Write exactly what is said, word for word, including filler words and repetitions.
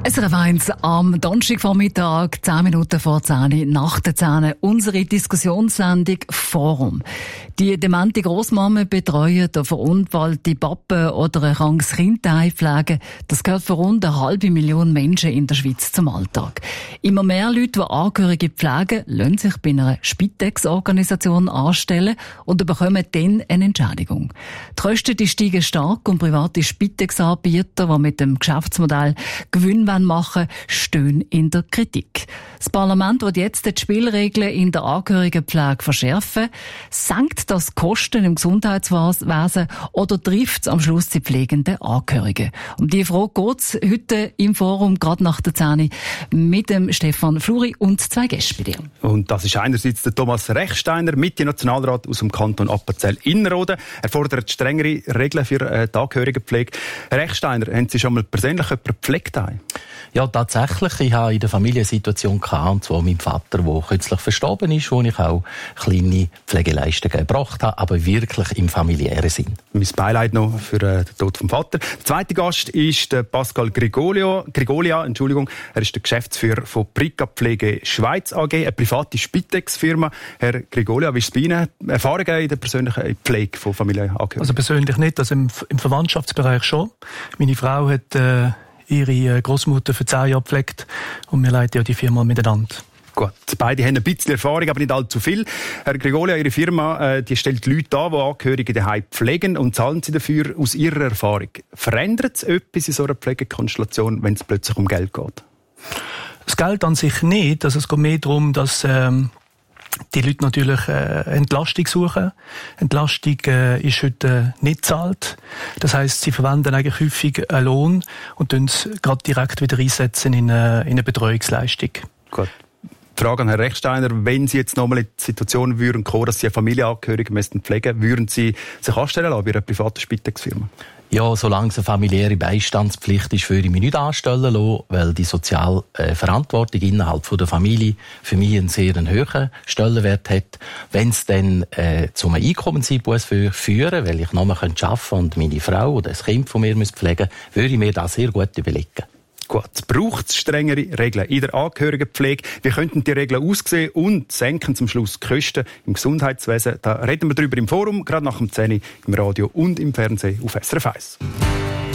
Es erweint am Donnerstagvormittag, zehn Minuten vor zehn, nach der zehn, unsere Diskussionssendung Forum. Die demente Grossmama betreuen, der verunfallte Pappe oder ein krankes Kind einpflegen, das gehört für rund eine halbe Million Menschen in der Schweiz zum Alltag. Immer mehr Leute, die Angehörige pflegen, lassen sich bei einer Spitex-Organisation anstellen und bekommen dann eine Entschädigung. Die Kosten die steigen stark und private Spitex-Anbieter, die mit dem Geschäftsmodell Gewinn machen, stehen in der Kritik. Das Parlament wird jetzt die Spielregeln in der Angehörigenpflege verschärfen. Senkt das Kosten im Gesundheitswesen oder trifft es am Schluss die pflegenden Angehörigen? Um diese Frage geht es heute im Forum, gerade nach der zehn, mit dem Stefan Fluri und zwei Gästen bei dir. Und das ist einerseits der Thomas Rechsteiner, Mitte-Nationalrat aus dem Kanton Appenzell-Innerrhoden. Er fordert strengere Regeln für die Angehörigenpflege. Herr Rechsteiner, haben Sie schon mal persönlich jemanden gepflegt? Ja, tatsächlich. Ich hatte in der Familie eine Situation gehabt, und zwar mein Vater, der kürzlich verstorben ist, wo ich auch kleine Pflegeleistungen gebracht habe, aber wirklich im familiären Sinn. Mein Beileid noch für den Tod vom Vater. Der zweite Gast ist der Pascal Grigolio, Grigolia. Entschuldigung. Er ist der Geschäftsführer von Prica Pflege Schweiz A G, eine private Spitex-Firma. Herr Grigolia, wie ist es bei Ihnen? Erfahrungen in der persönlichen Pflege von Familienangehörigen? Also persönlich nicht, also im, im Verwandtschaftsbereich schon. Meine Frau hat äh, ihre Großmutter für zehn Jahre gepflegt und wir leiten ja die Firma miteinander. Gut, beide haben ein bisschen Erfahrung, aber nicht allzu viel. Herr Grigolia, Ihre Firma äh, die stellt Leute an, die Angehörige daheim pflegen und zahlen Sie dafür aus Ihrer Erfahrung. Verändert es etwas in so einer Pflegekonstellation, wenn es plötzlich um Geld geht? Das Geld an sich nicht. Also es geht mehr darum, dass ähm, die Leute natürlich äh, Entlastung suchen. Entlastung äh, ist heute äh, nicht gezahlt. Das heisst, sie verwenden eigentlich häufig einen Lohn und tun es gerade direkt wieder einsetzen in eine, in eine Betreuungsleistung. Gut. Frage an Herrn Rechsteiner. Wenn Sie jetzt nochmal in die Situation würden kommen, dass Sie eine Familienangehörige pflegen müssten, würden Sie sich anstellen lassen bei einer privaten Spitex-Firma? Ja, solange es eine familiäre Beistandspflicht ist, würde ich mich nicht anstellen lassen, weil die soziale äh, Verantwortung innerhalb von der Familie für mich einen sehr hohen Stellenwert hat. Wenn es dann äh, zu einem Einkommenseinbuss führen, weil ich noch mal arbeiten könnte und meine Frau oder das Kind von mir pflegen müsste, würde ich mir das sehr gut überlegen. Gut, braucht es strengere Regeln in der Angehörigenpflege? Wie könnten die Regeln aussehen und senken zum Schluss die Kosten im Gesundheitswesen? Da reden wir darüber im Forum, gerade nach dem zehn im Radio und im Fernsehen auf S R F eins.